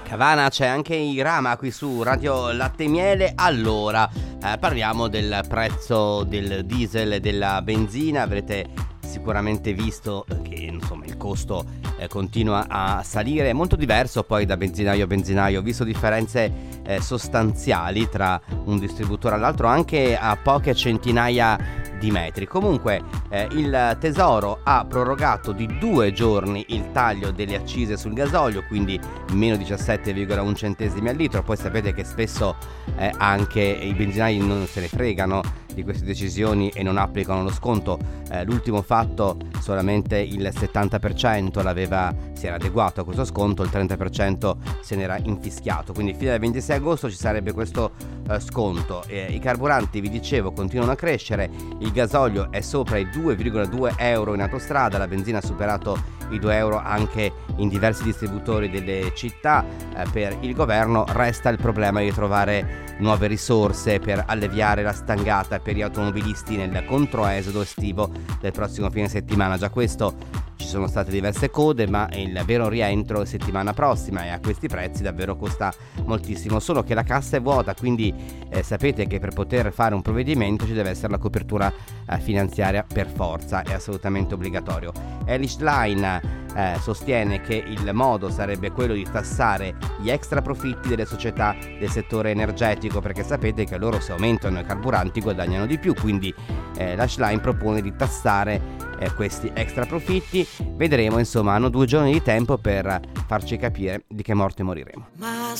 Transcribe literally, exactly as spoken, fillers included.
Cavana, c'è anche Irama qui su Radio Latte e Miele. Allora, eh, parliamo del prezzo del diesel e della benzina. Avrete sicuramente visto che insomma il costo eh, continua a salire, è molto diverso poi da benzinaio a benzinaio. Ho visto differenze eh, sostanziali tra un distributore all'altro, anche a poche centinaia di metri. Comunque eh, il Tesoro ha prorogato di due giorni il taglio delle accise sul gasolio, quindi meno diciassette virgola uno centesimi al litro. Poi sapete che spesso eh, anche i benzinai non se ne fregano di queste decisioni e non applicano lo sconto. Eh, l'ultimo fatto, solamente il settanta per cento l'aveva, si era adeguato a questo sconto, il trenta per cento se n'era infischiato, quindi fino al ventisei agosto ci sarebbe questo eh, sconto. Eh, i carburanti, vi dicevo, continuano a crescere. Il gasolio è sopra i due virgola due euro in autostrada, la benzina ha superato i due euro anche in diversi distributori delle città. Eh, per il governo resta il problema di trovare nuove risorse per alleviare la stangata per gli automobilisti nel controesodo estivo del prossimo fine settimana. Già questo, ci sono state diverse code, ma il vero rientro è settimana prossima e a questi prezzi davvero costa moltissimo. Solo che la cassa è vuota, quindi eh, sapete che per poter fare un provvedimento ci deve essere la copertura eh, finanziaria per forza, è assolutamente obbligatorio. Elish Line eh, sostiene che il modo sarebbe quello di tassare gli extra profitti delle società del settore energetico, perché sapete che loro, se aumentano i carburanti, guadagnano di più, quindi eh, Elish Line propone di tassare eh, questi extra profitti. Vedremo, insomma, hanno due giorni di tempo per farci capire di che morte moriremo.